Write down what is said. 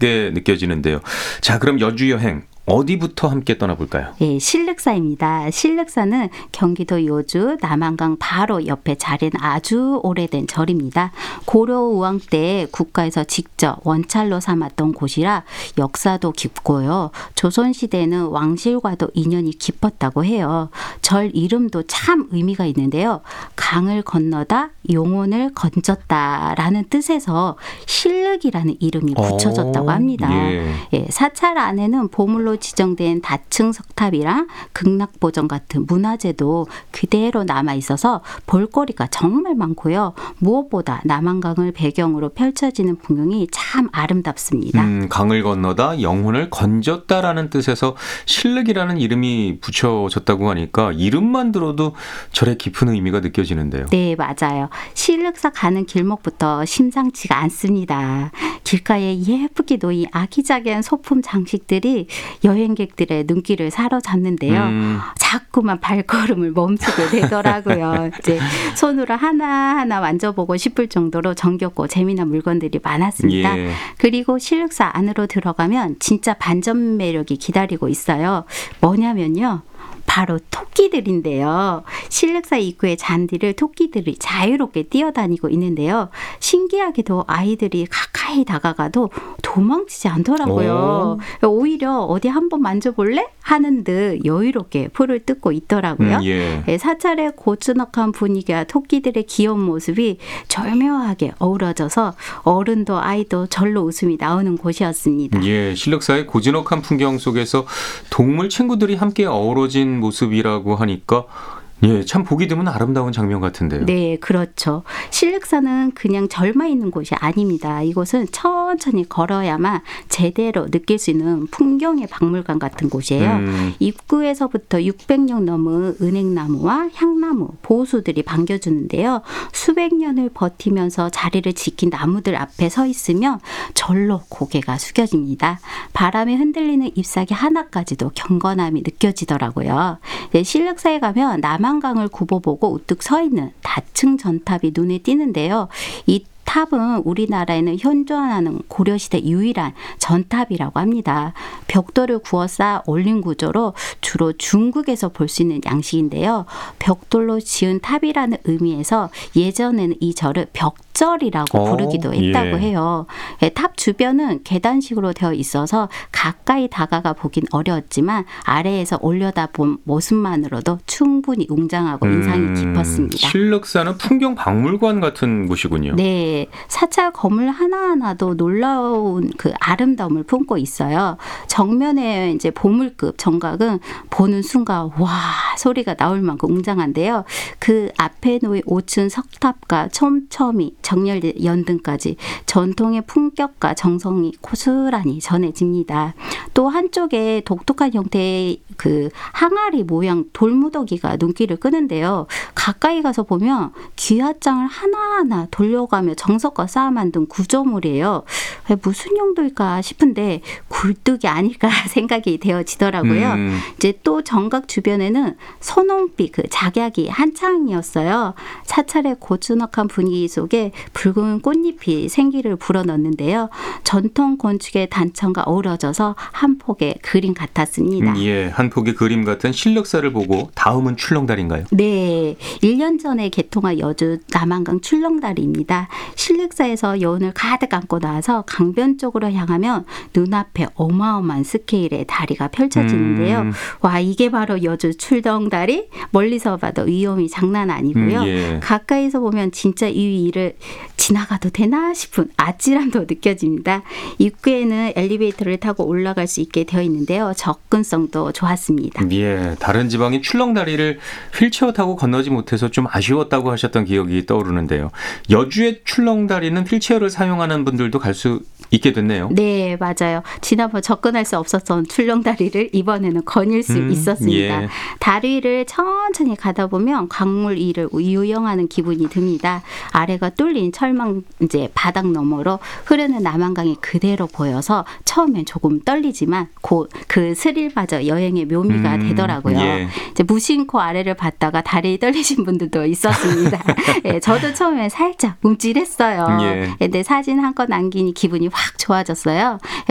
새롭게 느껴지는데요. 자, 그럼 여주 여행 어디부터 함께 떠나볼까요? 예, 신륵사입니다. 신륵사는 경기도 여주 남한강 바로 옆에 자리한 아주 오래된 절입니다. 고려 우왕 때 국가에서 직접 원찰로 삼았던 곳이라 역사도 깊고요. 조선시대에는 왕실과도 인연이 깊었다고 해요. 절 이름도 참 의미가 있는데요. 강을 건너다 용혼을 건졌다라는 뜻에서 신륵이라는 이름이 붙여졌다고 합니다. 예, 사찰 안에는 보물로 지정된 다층 석탑이랑 극락보전 같은 문화재도 그대로 남아있어서 볼거리가 정말 많고요. 무엇보다 남한강을 배경으로 펼쳐지는 풍경이 참 아름답습니다. 강을 건너다 영혼을 건졌다라는 뜻에서 신륵이라는 이름이 붙여졌다고 하니까 이름만 들어도 절의 깊은 의미가 느껴지는데요. 네, 맞아요. 신륵사 가는 길목부터 심상치가 않습니다. 길가에 예쁘게 놓인 아기자기한 소품 장식들이 여행객들의 눈길을 사로잡는데요. 자꾸만 발걸음을 멈추게 되더라고요. 이제 손으로 하나하나 만져보고 싶을 정도로 정겹고 재미난 물건들이 많았습니다. 예. 그리고 신륵사 안으로 들어가면 진짜 반전 매력이 기다리고 있어요. 뭐냐면요. 바로 토끼들인데요. 신륵사 입구의 잔디를 토끼들이 자유롭게 뛰어다니고 있는데요. 신기하게도 아이들이 가까이 다가가도 도망치지 않더라고요. 오히려 어디 한번 만져볼래? 하는 듯 여유롭게 풀을 뜯고 있더라고요. 예. 사찰의 고즈넉한 분위기와 토끼들의 귀여운 모습이 절묘하게 어우러져서 어른도 아이도 절로 웃음이 나오는 곳이었습니다. 예, 신륵사의 고즈넉한 풍경 속에서 동물 친구들이 함께 어우러진 모습이라고 하니까 예, 참 보기 드문 아름다운 장면 같은데요. 네, 그렇죠. 신륵사는 그냥 절만 있는 곳이 아닙니다. 이곳은 천천히 걸어야만 제대로 느낄 수 있는 풍경의 박물관 같은 곳이에요. 입구에서부터 600년 넘은 은행나무와 향나무, 보수들이 반겨주는데요. 수백 년을 버티면서 자리를 지킨 나무들 앞에 서 있으면 절로 고개가 숙여집니다. 바람에 흔들리는 잎사귀 하나까지도 경건함이 느껴지더라고요. 네, 신륵사에 가면 남한강을 굽어보고 우뚝 서 있는 다층 전탑이 눈에 띄는데요. 이 탑은 우리나라에는 현존하는 고려시대 유일한 전탑이라고 합니다. 벽돌을 구워 쌓아 올린 구조로 주로 중국에서 볼 수 있는 양식인데요. 벽돌로 지은 탑이라는 의미에서 예전에는 이 절을 벽절이라고 부르기도 했다고 해요. 탑 주변은 계단식으로 되어 있어서 가까이 다가가 보긴 어려웠지만 아래에서 올려다본 모습만으로도 충분히 웅장하고 인상이 깊었습니다. 신륵사는 풍경 박물관 같은 곳이군요. 네, 사찰 건물 하나하나도 놀라운 그 아름다움을 품고 있어요. 정면에 이제 보물급 정각은 보는 순간 와 소리가 나올 만큼 웅장한데요. 그 앞에 놓인 5층 석탑과 촘촘히 정렬된 연등까지 전통의 품격과 정성이 고스란히 전해집니다. 또 한쪽에 독특한 형태의 그 항아리 모양 돌무더기가 눈길을 끄는데요. 가까이 가서 보면 귀하장을 하나하나 돌려가며 정석과 쌓아 만든 구조물이에요. 무슨 용도일까 싶은데 굴뚝이 아닐까 생각이 되어지더라고요. 이제 또 정각 주변에는 선홍빛 그 작약이 한창이었어요. 사찰의 고즈넉한 분위기 속에 붉은 꽃잎이 생기를 불어넣는데요. 전통 건축의 단청과 어우러져서 한 폭의 그림 같았습니다. 예, 한 폭의 그림 같은 신륵사를 보고 다음은 출렁다리인가요? 네, 1년 전에 개통한 여주 남한강 출렁다리입니다. 신륵사에서 여운을 가득 안고 나와서 강변 쪽으로 향하면 눈앞에 어마어마한 스케일의 다리가 펼쳐지는데요. 와, 이게 바로 여주 출렁다리? 멀리서 봐도 위험이 장난 아니고요. 예. 가까이서 보면 진짜 이 위를 지나가도 되나 싶은 아찔함도 느껴집니다. 입구에는 엘리베이터를 타고 올라갈 수 있게 되어 있는데요. 접근성도 좋았습니다. 예, 다른 지방인 출렁다리를 휠체어 타고 건너지 못해서 좀 아쉬웠다고 하셨던 기억이 떠오르는데요. 여주의 출렁다리는 휠체어를 사용하는 분들도 갈 수 있게 됐네요. 네, 맞아요. 지난번 접근할 수 없었던 출렁다리를 이번에는 거닐 수 있었습니다. 예. 다리 위를 천천히 가다 보면 강물 위를 유영하는 기분이 듭니다. 아래가 뚫린 철망 이제 바닥 너머로 흐르는 남한강이 그대로 보여서 처음엔 조금 떨리지만 곧 그 스릴마저 여행의 묘미가 되더라고요. 예. 이제 무심코 아래를 봤다가 다리 떨리신 분들도 있었습니다. 예, 저도 처음에 살짝 움찔했어요. 예. 근데 사진 한 건 남기니 기분이 확 좋아졌어요.